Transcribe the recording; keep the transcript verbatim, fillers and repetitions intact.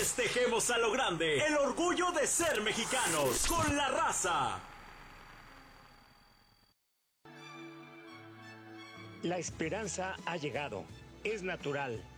Festejemos a lo grande el orgullo de ser mexicanos con La Raza. La esperanza ha llegado. Es natural.